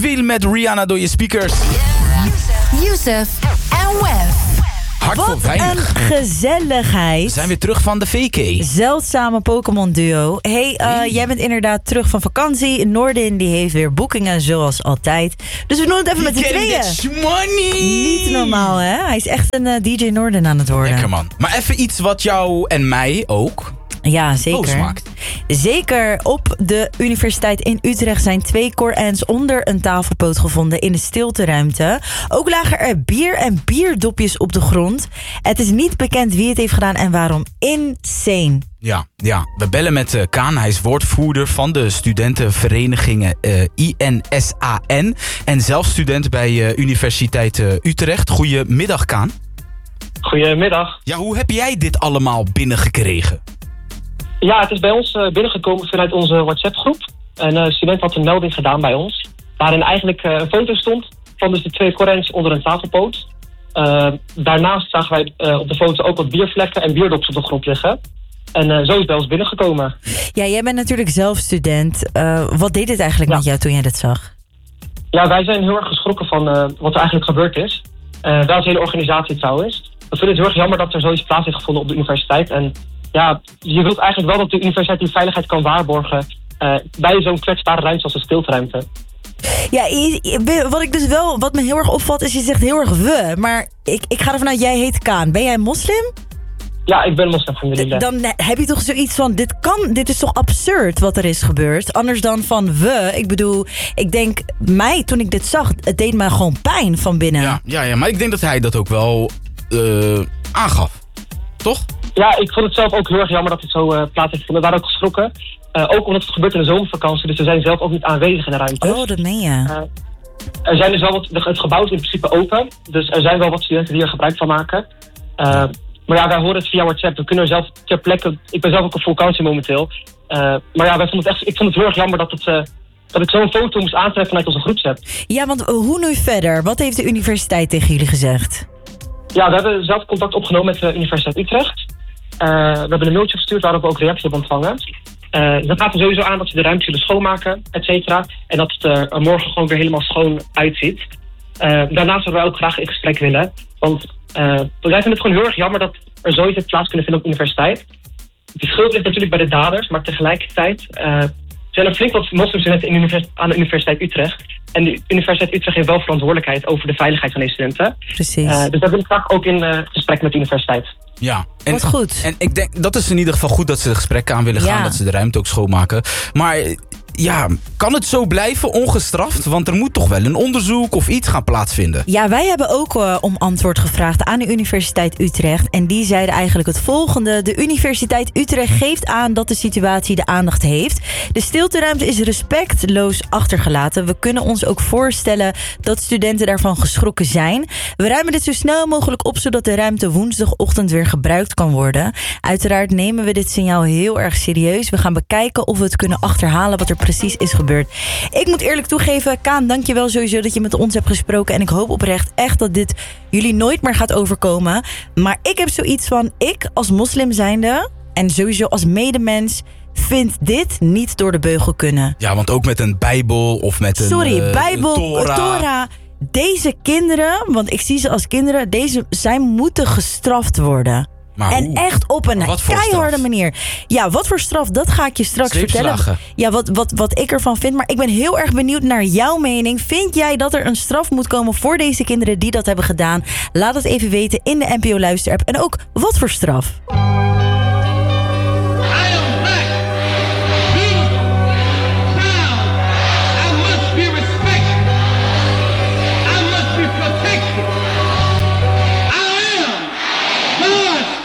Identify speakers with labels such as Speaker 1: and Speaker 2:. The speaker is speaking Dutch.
Speaker 1: Wiel met Rihanna door je speakers.
Speaker 2: Youssef en Wef.
Speaker 1: Hart voor
Speaker 3: Wat
Speaker 1: weinig.
Speaker 3: een gezelligheid.
Speaker 1: We zijn weer terug van de VK.
Speaker 3: Zeldzame Pokémon duo. Jij bent inderdaad terug van vakantie. Noordin die heeft weer boekingen zoals altijd. Dus we doen het even met z'n tweeën.
Speaker 1: Money.
Speaker 3: Niet normaal, hè? Hij is echt een DJ Noordin aan het worden.
Speaker 1: Lekker, man. Maar even iets wat jou en mij ook
Speaker 3: Ja,
Speaker 1: boos
Speaker 3: zeker.
Speaker 1: maakt.
Speaker 3: Zeker. Op de universiteit in Utrecht zijn 2 Korans onder een tafelpoot gevonden in de stilteruimte. Ook lagen er bier en bierdopjes op de grond. Het is niet bekend wie het heeft gedaan en waarom. Insane.
Speaker 1: Ja, we bellen met Kaan. Hij is woordvoerder van de studentenverenigingen INSAN. En zelf student bij Universiteit Utrecht. Goedemiddag, Kaan.
Speaker 4: Goedemiddag.
Speaker 1: Ja, hoe heb jij dit allemaal binnengekregen?
Speaker 4: Ja, het is bij ons binnengekomen vanuit onze WhatsApp-groep. Een student had een melding gedaan bij ons, waarin eigenlijk een foto stond van dus de 2 Korans onder een tafelpoot. Daarnaast zagen wij op de foto ook wat biervlekken en bierdops op de grond liggen. En zo is het bij ons binnengekomen.
Speaker 3: Ja, jij bent natuurlijk zelf student. Wat deed dit eigenlijk met jou toen jij dit zag?
Speaker 4: Ja, wij zijn heel erg geschrokken van wat er eigenlijk gebeurd is. Wel de hele organisatie trouwens. We vinden het heel erg jammer dat er zoiets plaats heeft gevonden op de universiteit. En ja, je wilt eigenlijk wel dat de universiteit die veiligheid kan waarborgen bij zo'n kwetsbare ruimte als een stilteruimte.
Speaker 3: Ja, wat me heel erg opvalt is je zegt heel erg we. Maar ik ga ervan uit, jij heet Kaan. Ben jij moslim?
Speaker 4: Ja, ik ben moslim van jullie.
Speaker 3: Dan heb je toch zoiets van, dit is toch absurd wat er is gebeurd? Anders dan van we. Ik bedoel, ik denk, toen ik dit zag, het deed me gewoon pijn van binnen.
Speaker 1: Ja, maar ik denk dat hij dat ook wel aangaf. Toch?
Speaker 4: Ja, ik vond het zelf ook heel erg jammer dat het zo plaats heeft gevonden. We waren ook geschrokken. Ook omdat het gebeurt in de zomervakantie, dus we zijn zelf ook niet aanwezig in de ruimte.
Speaker 3: Oh, dat meen je.
Speaker 4: Er zijn dus wel het gebouw is in principe open, dus er zijn wel wat studenten die er gebruik van maken. Maar ja, wij horen het via WhatsApp. We kunnen er zelf ter plekke. Ik ben zelf ook op vakantie momenteel. Maar ja, ik vond het heel erg jammer dat ik zo'n foto moest aantrekken vanuit onze groepsapp.
Speaker 3: Ja, want hoe nu verder? Wat heeft de universiteit tegen jullie gezegd?
Speaker 4: Ja, we hebben zelf contact opgenomen met de Universiteit Utrecht. We hebben een mailtje gestuurd waarop we ook reactie hebben ontvangen. Dan gaat er sowieso aan dat ze de ruimte zullen schoonmaken, et cetera. En dat het er morgen gewoon weer helemaal schoon uitziet. Daarnaast zouden wij ook graag in gesprek willen. Want wij vinden het gewoon heel erg jammer dat er zoiets heeft plaats kunnen vinden op de universiteit. De schuld ligt natuurlijk bij de daders, maar tegelijkertijd zijn er flink wat moslimstudenten aan de Universiteit Utrecht. En de Universiteit Utrecht heeft wel verantwoordelijkheid over de veiligheid van deze studenten.
Speaker 3: Precies.
Speaker 4: Dus daar wil ik graag ook in gesprek met de universiteit.
Speaker 1: Ja.
Speaker 3: Wat goed.
Speaker 1: En ik denk, dat is in ieder geval goed dat ze de gesprekken aan willen gaan.
Speaker 3: Ja.
Speaker 1: Dat ze de ruimte ook schoonmaken. Maar ja, kan het zo blijven ongestraft? Want er moet toch wel een onderzoek of iets gaan plaatsvinden.
Speaker 3: Ja, wij hebben ook om antwoord gevraagd aan de Universiteit Utrecht. En die zeiden eigenlijk het volgende. De Universiteit Utrecht geeft aan dat de situatie de aandacht heeft. De stilteruimte is respectloos achtergelaten. We kunnen ons ook voorstellen dat studenten daarvan geschrokken zijn. We ruimen dit zo snel mogelijk op, zodat de ruimte woensdagochtend weer gebruikt kan worden. Uiteraard nemen we dit signaal heel erg serieus. We gaan bekijken of we het kunnen achterhalen wat er precies is gebeurd. Ik moet eerlijk toegeven, Kaan, dankjewel sowieso dat je met ons hebt gesproken. En ik hoop oprecht echt dat dit jullie nooit meer gaat overkomen. Maar ik heb zoiets van, ik als moslim zijnde en sowieso als medemens vind dit niet door de beugel kunnen.
Speaker 1: Ja, want ook met een Bijbel of met een
Speaker 3: Bijbel,
Speaker 1: Torah.
Speaker 3: Deze kinderen, want ik zie ze als kinderen, zij moeten gestraft worden.
Speaker 1: Maar
Speaker 3: en
Speaker 1: hoe?
Speaker 3: echt op een
Speaker 1: Wat voor
Speaker 3: keiharde
Speaker 1: straf?
Speaker 3: manier. Ja, wat voor straf, dat ga ik je straks vertellen. Ja, wat ik ervan vind. Maar ik ben heel erg benieuwd naar jouw mening. Vind jij dat er een straf moet komen voor deze kinderen die dat hebben gedaan? Laat het even weten in de NPO Luisterapp. En ook, wat voor straf?